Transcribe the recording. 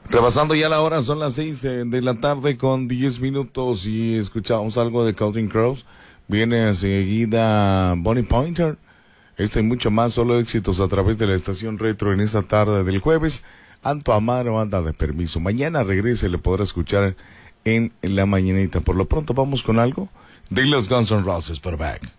Rebasando ya la hora, son las 6 de la tarde con 10 minutos y escuchamos algo de Counting Crows. Viene enseguida Bonnie Pointer. Esto y mucho más, solo éxitos a través de la estación Retro en esta tarde del jueves. Anto Amaro anda de permiso. Mañana regrese, le podrá escuchar en la mañanita. Por lo pronto vamos con algo de los Guns N' Roses, pero back.